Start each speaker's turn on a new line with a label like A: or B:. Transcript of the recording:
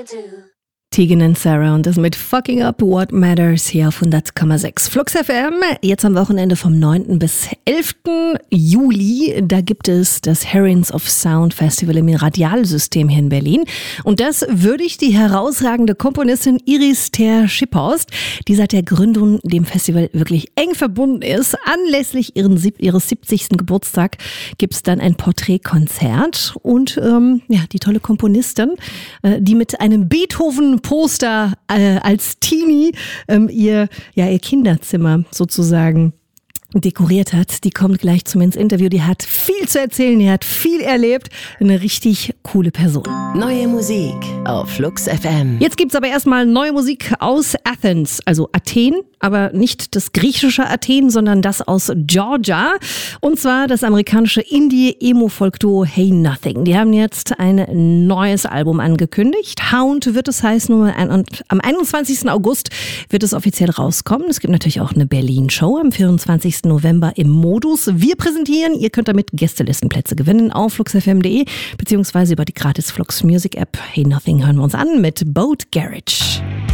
A: Tegan und Sarah und das mit Fucking Up What Matters hier auf 100,6 Flux FM. Jetzt am Wochenende vom 9. bis 11. Juli, da gibt es das Herons of Sound Festival im Radialsystem hier in Berlin. Und das würdigt die herausragende Komponistin Iris Ter-Schipphorst, die seit der Gründung dem Festival wirklich eng verbunden ist. Anlässlich ihres 70. Geburtstag gibt es dann ein Porträtkonzert und die tolle Komponistin, die mit einem Beethoven-Poster als Teenie ihr Kinderzimmer sozusagen dekoriert hat. Die kommt gleich zu mir ins Interview. Die hat viel zu erzählen, die hat viel erlebt. Eine richtig coole Person.
B: Neue Musik auf Flux FM.
A: Jetzt gibt's aber erstmal neue Musik aus Athens, also Athen, aber nicht das griechische Athen, sondern das aus Georgia. Und zwar das amerikanische Indie-Emo-Folk-Duo Hey Nothing. Die haben jetzt ein neues Album angekündigt. Hound wird es heißen und am 21. August wird es offiziell rauskommen. Es gibt natürlich auch eine Berlin-Show am 24. November im Modus. Wir präsentieren, ihr könnt damit Gästelistenplätze gewinnen auf fluxfm.de beziehungsweise über die gratis Flux Music App. Hey Nothing hören wir uns an mit Boat Garage.